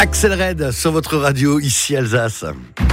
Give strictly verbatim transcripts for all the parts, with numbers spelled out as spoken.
Axel Red sur votre radio, ici Alsace.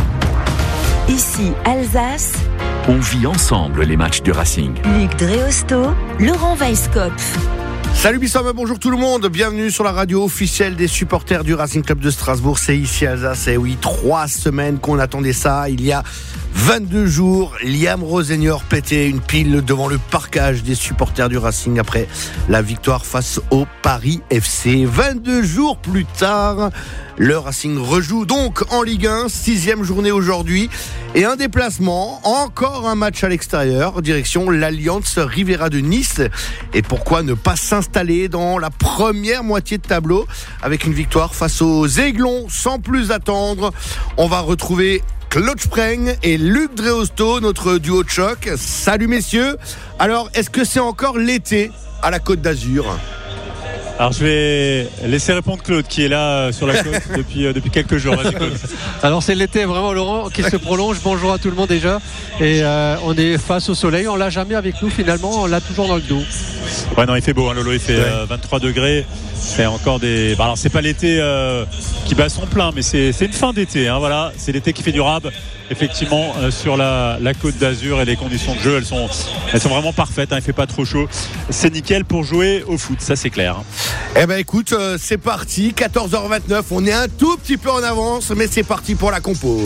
Ici Alsace. On vit ensemble les matchs du Racing. Luc Dreosto, Laurent Weisskopf. Salut Bissam, bonjour tout le monde, bienvenue sur la radio officielle des supporters du Racing Club de Strasbourg, c'est ici Alsace. Et oui, trois semaines qu'on attendait ça, il y a vingt-deux jours, Liam Rosenior pétait une pile devant le parkage des supporters du Racing après la victoire face au Paris F C. vingt-deux jours plus tard, le Racing rejoue donc en Ligue un, sixième journée aujourd'hui, et un déplacement, encore un match à l'extérieur, direction l'Alliance Riviera de Nice. Et pourquoi ne pas s'installer dans la première moitié de tableau avec une victoire face aux Aiglons sans plus attendre? On va retrouver Claude Spreng et Luc Dreosto, notre duo de choc. Salut messieurs. Alors, est-ce que c'est encore l'été à la Côte d'Azur ? Alors je vais laisser répondre Claude qui est là sur la côte depuis, euh, depuis quelques jours. Vas-y, Claude. Alors c'est l'été vraiment Laurent qui se prolonge. Bonjour à tout le monde déjà. Et euh, on est face au soleil. On l'a jamais avec nous finalement. On l'a toujours dans le dos. Ouais non il fait beau hein, Lolo. Il fait euh, vingt-trois degrés. C'est encore des. Alors c'est pas l'été euh, qui bat son plein, mais c'est, c'est une fin d'été. Hein, voilà, c'est l'été qui fait du rab. Effectivement, euh, sur la, la Côte d'Azur, et les conditions de jeu, elles sont, elles sont vraiment parfaites. Hein, il fait pas trop chaud. C'est nickel pour jouer au foot, ça c'est clair. Hein. Eh ben écoute, euh, c'est parti. quatorze heures vingt-neuf. On est un tout petit peu en avance, mais c'est parti pour la compo.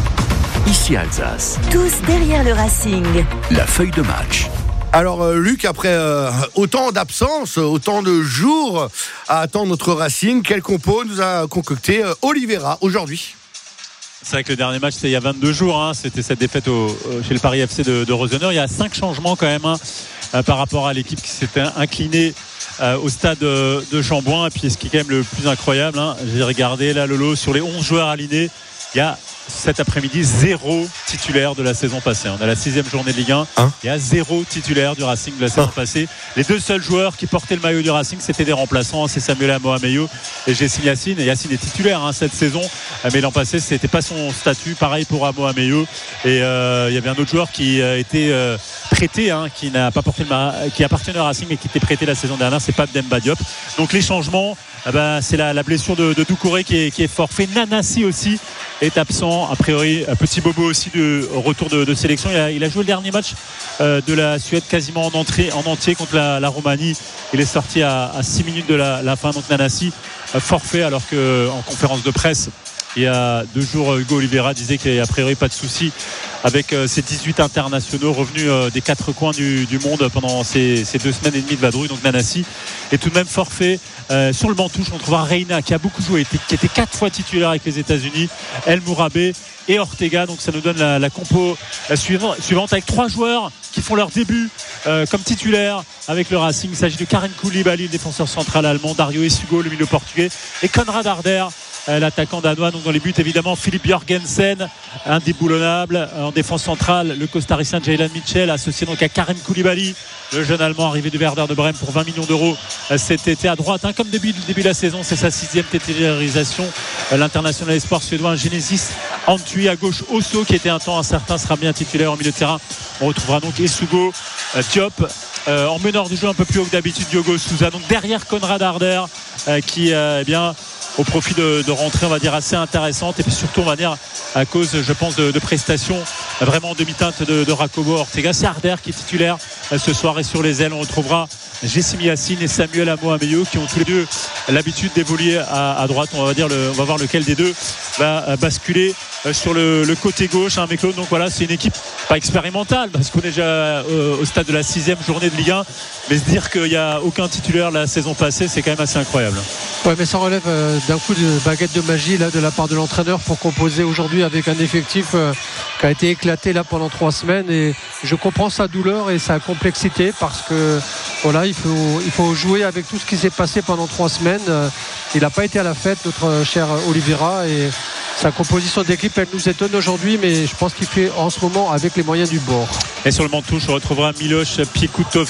Ici Alsace. Tous derrière le Racing. La feuille de match. Alors euh, Luc, après euh, autant d'absences, autant de jours à attendre notre Racing, quel compo nous a concocté euh, Oliveira aujourd'hui? C'est vrai que le dernier match c'était il y a vingt-deux jours, hein, c'était cette défaite au, chez le Paris F C de, de Rosenior. Il y a cinq changements quand même hein, euh, par rapport à l'équipe qui s'était inclinée euh, au stade de, de Chambouin. Et puis ce qui est quand même le plus incroyable, hein, j'ai regardé là Lolo, sur les onze joueurs alignés, il y a cet après-midi zéro titulaire de la saison passée. On a la sixième journée de Ligue un. Hein il y a zéro titulaire du Racing de la saison hein passée. Les deux seuls joueurs qui portaient le maillot du Racing, c'était des remplaçants. C'est Samuel Amoameyo et Jessim Yacine. Et Yacine est titulaire hein, cette saison, mais l'an passé, c'était pas son statut. Pareil pour Amoameyo. Et euh, il y avait un autre joueur qui a été euh, prêté, hein, qui n'a pas porté le ma... qui appartenait au Racing, mais qui était prêté la saison dernière. C'est Pape Demba Diop. Donc les changements, eh ben, c'est la, la blessure de, de Doucouré qui est, qui est forfait. Nanasi aussi est absent. A priori, Petit Bobo aussi de retour de, de sélection. Il a, il a joué le dernier match euh, de la Suède quasiment en, entrée, en entier contre la, la Roumanie. Il est sorti à, à six minutes de la, la fin. Donc Nanasi euh, forfait, alors qu'en conférence de presse il y a deux jours, Hugo Oliveira disait qu'il n'y a a priori pas de souci avec euh, ces dix-huit internationaux revenus euh, des quatre coins du, du monde pendant ces, ces deux semaines et demie de vadrouille. Donc Nanasi est tout de même forfait. Euh, sur le banc touche, on trouvera Reina qui a beaucoup joué, qui était quatre fois titulaire avec les États-Unis, El Mourabé et Ortega. Donc ça nous donne la, la compo la suivante, suivante avec trois joueurs qui font leur début euh, comme titulaires avec le Racing. Il s'agit de Karim Koulibaly, le défenseur central allemand, Dario Essugo, le milieu portugais, et Konrad Harder, l'attaquant danois. Donc dans les buts évidemment Philippe Jorgensen, indéboulonnable. En défense centrale, le costaricien Jaylan Mitchell, associé donc à Karim Koulibaly, le jeune allemand arrivé du Werder de Brême pour vingt millions d'euros cet été. À droite, hein, comme début, début de la saison, c'est sa sixième titularisation. L'international espoir suédois Genesis Antwi. À gauche, Osso, qui était un temps incertain, sera bien titulaire. En milieu de terrain, on retrouvera donc Essugo, Diop, euh, en meneur de jeu un peu plus haut que d'habitude, Diogo Souza. Donc derrière Konrad Harder, euh, qui euh, eh bien au profit de, de rentrées, on va dire, assez intéressantes. Et puis surtout, on va dire, à cause, je pense, de, de prestations vraiment en demi-teinte de, de Jacobo Ortega. C'est Harder qui est titulaire ce soir. Et sur les ailes, on retrouvera Jessim Yacine et Samuel Amoameyo, qui ont tous les deux l'habitude d'évoluer à, à droite. On va dire le, on va voir lequel des deux va basculer sur le, le côté gauche, hein, mais Claude. Donc voilà, c'est une équipe pas expérimentale parce qu'on est déjà euh, au stade de la sixième journée de Ligue un, mais se dire qu'il n'y a aucun titulaire la saison passée, c'est quand même assez incroyable. Ouais, mais ça relève euh, d'un coup de baguette de magie là, de la part de l'entraîneur pour composer aujourd'hui avec un effectif euh, qui a été éclaté là pendant trois semaines. Et je comprends sa douleur et sa complexité parce que voilà, il faut, il faut jouer avec tout ce qui s'est passé pendant trois semaines. Euh, il n'a pas été à la fête, notre cher Oliveira, et sa composition d'équipe, elle nous étonne aujourd'hui, mais je pense qu'il fait en ce moment avec les moyens du bord. Et sur le banc de touche, on retrouvera Miloš Piekutov